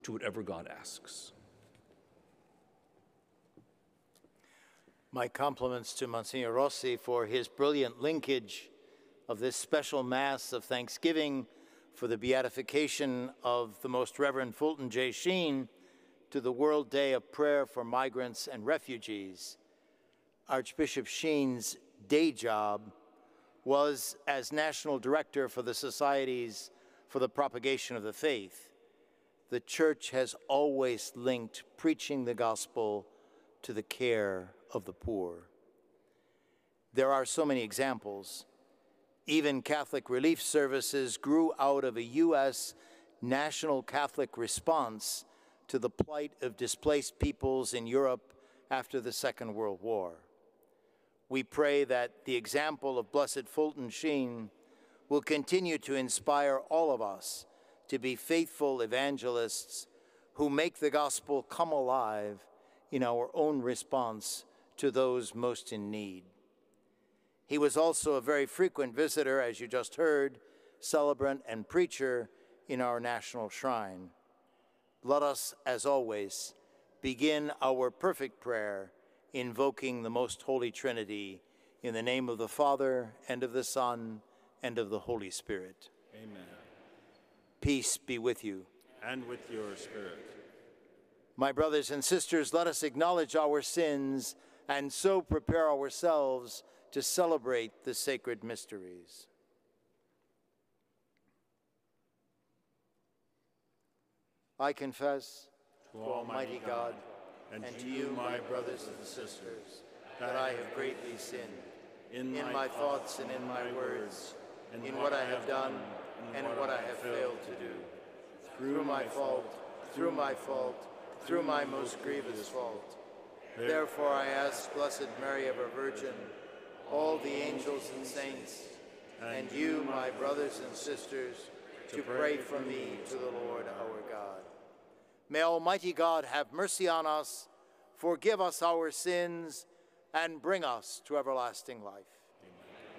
to whatever God asks. My compliments to Monsignor Rossi for his brilliant linkage of this special Mass of Thanksgiving for the beatification of the Most Reverend Fulton J. Sheen to the World Day of Prayer for Migrants and Refugees. Archbishop Sheen's day job was as National Director for the Societies for the Propagation of the Faith. The Church has always linked preaching the gospel to the care of the poor. There are so many examples. Even Catholic Relief Services grew out of a U.S. national Catholic response to the plight of displaced peoples in Europe after the Second World War. We pray that the example of Blessed Fulton Sheen will continue to inspire all of us to be faithful evangelists who make the gospel come alive in our own response to those most in need. He was also a very frequent visitor, as you just heard, celebrant and preacher in our national shrine. Let us, as always, begin our perfect prayer invoking the Most Holy Trinity in the name of the Father, and of the Son, and of the Holy Spirit. Amen. Peace be with you. And with your spirit. My brothers and sisters, let us acknowledge our sins and so prepare ourselves to celebrate the sacred mysteries. I confess To Almighty God, and to you, my brothers and sisters, that I have greatly sinned in my thoughts and in my words, in what I have done and what I have failed to do. Through my fault, through my most grievous fault. Therefore I ask Blessed Mary, ever Virgin, all the angels and saints, and you, my brothers and sisters, to pray for me to the Lord our God. May Almighty God have mercy on us, forgive us our sins, and bring us to everlasting life.